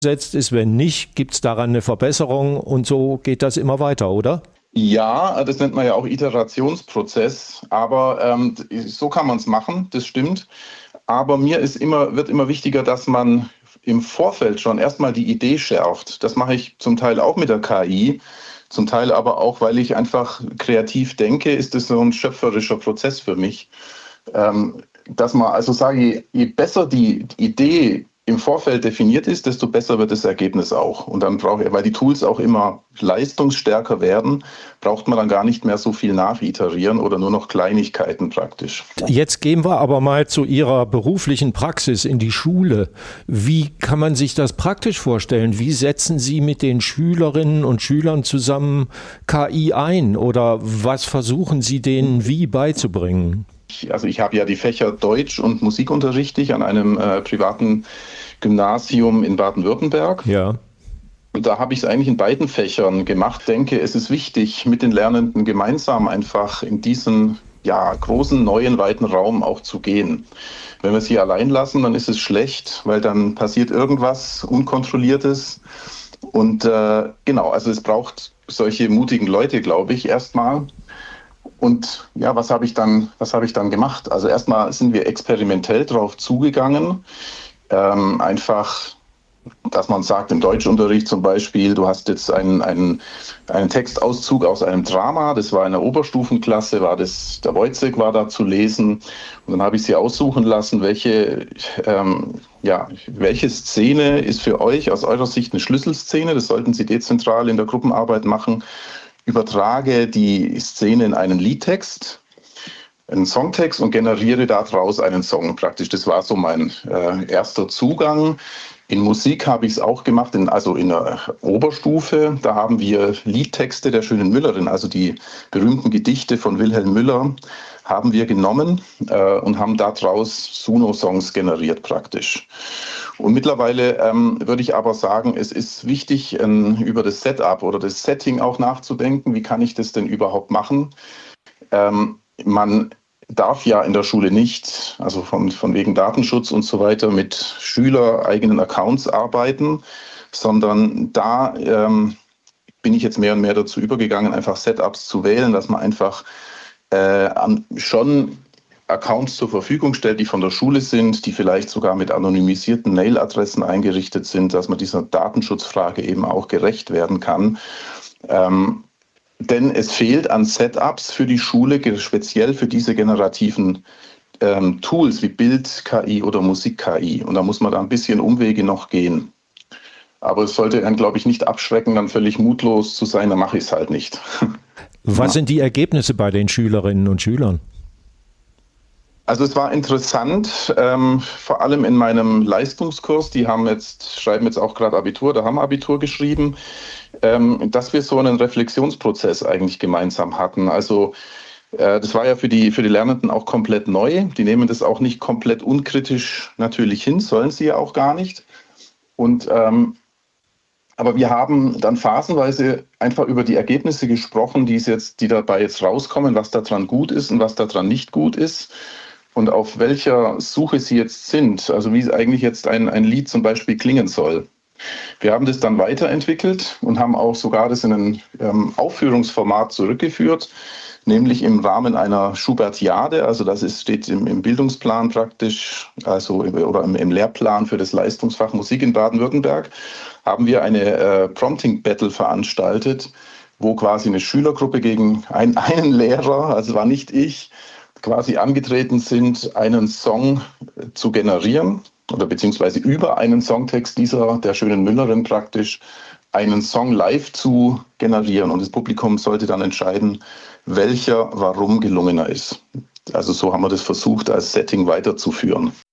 umgesetzt ist? Wenn nicht, gibt es daran eine Verbesserung und so geht das immer weiter, oder? Ja, das nennt man ja auch Iterationsprozess, aber so kann man es machen, das stimmt. Aber wird immer wichtiger, dass man im Vorfeld schon erstmal die Idee schärft. Das mache ich zum Teil auch mit der KI, zum Teil aber auch, weil ich einfach kreativ denke, ist es so ein schöpferischer Prozess für mich. Dass man also sage, je besser die Idee im Vorfeld definiert ist, desto besser wird das Ergebnis auch. Und dann weil die Tools auch immer leistungsstärker werden, braucht man dann gar nicht mehr so viel nachiterieren oder nur noch Kleinigkeiten praktisch. Jetzt gehen wir aber mal zu Ihrer beruflichen Praxis in die Schule. Wie kann man sich das praktisch vorstellen? Wie setzen Sie mit den Schülerinnen und Schülern zusammen KI ein? Oder was versuchen Sie denen wie beizubringen? Also ich habe ja die Fächer Deutsch und Musik unterrichte ich an einem privaten Gymnasium in Baden-Württemberg. Ja. Und da habe ich es eigentlich in beiden Fächern gemacht. Ich denke, es ist wichtig, mit den Lernenden gemeinsam einfach in diesen großen, neuen, weiten Raum auch zu gehen. Wenn wir sie allein lassen, dann ist es schlecht, weil dann passiert irgendwas Unkontrolliertes. Und also es braucht solche mutigen Leute, glaube ich, erstmal. Und ja, was habe ich dann gemacht? Also erstmal sind wir experimentell drauf zugegangen. Einfach, dass man sagt, im Deutschunterricht zum Beispiel, du hast jetzt einen Textauszug aus einem Drama, das war in der Oberstufenklasse, der Wojciech war da zu lesen. Und dann habe ich sie aussuchen lassen, welche Szene ist für euch aus eurer Sicht eine Schlüsselszene. Das sollten sie dezentral in der Gruppenarbeit machen. Übertrage die Szene in einen Liedtext, einen Songtext und generiere daraus einen Song praktisch. Das war so mein erster Zugang. In Musik habe ich es auch gemacht, in der Oberstufe. Da haben wir Liedtexte der schönen Müllerin, also die berühmten Gedichte von Wilhelm Müller, haben wir genommen und haben daraus Suno-Songs generiert praktisch. Und mittlerweile würde ich aber sagen, es ist wichtig, über das Setup oder das Setting auch nachzudenken. Wie kann ich das denn überhaupt machen? Man darf ja in der Schule nicht, also von wegen Datenschutz und so weiter, mit schülereigenen Accounts arbeiten, sondern da bin ich jetzt mehr und mehr dazu übergegangen, einfach Setups zu wählen, dass man einfach schon Accounts zur Verfügung stellt, die von der Schule sind, die vielleicht sogar mit anonymisierten Mailadressen eingerichtet sind, dass man dieser Datenschutzfrage eben auch gerecht werden kann. Denn es fehlt an Setups für die Schule, speziell für diese generativen Tools wie Bild-KI oder Musik-KI. Und da muss man da ein bisschen Umwege noch gehen. Aber es sollte einen, glaube ich, nicht abschrecken, dann völlig mutlos zu sein, dann mache ich es halt nicht. Was sind die Ergebnisse bei den Schülerinnen und Schülern? Also es war interessant, vor allem in meinem Leistungskurs, die schreiben jetzt auch gerade Abitur, da haben Abitur geschrieben, dass wir so einen Reflexionsprozess eigentlich gemeinsam hatten. Also das war ja für die Lernenden auch komplett neu. Die nehmen das auch nicht komplett unkritisch natürlich hin, sollen sie ja auch gar nicht. Aber wir haben dann phasenweise einfach über die Ergebnisse gesprochen, die dabei jetzt rauskommen, was daran gut ist und was daran nicht gut ist. Und auf welcher Suche sie jetzt sind, also wie eigentlich jetzt ein Lied zum Beispiel klingen soll. Wir haben das dann weiterentwickelt und haben auch sogar das in ein Aufführungsformat zurückgeführt, nämlich im Rahmen einer Schubertiade, also steht im Bildungsplan praktisch, oder im Lehrplan für das Leistungsfach Musik in Baden-Württemberg, haben wir eine Prompting-Battle veranstaltet, wo quasi eine Schülergruppe gegen einen Lehrer, also war nicht ich, quasi angetreten sind, einen Song zu generieren oder beziehungsweise über einen Songtext der schönen Müllerin praktisch einen Song live zu generieren. Und das Publikum sollte dann entscheiden, welcher warum gelungener ist. Also so haben wir das versucht, als Setting weiterzuführen.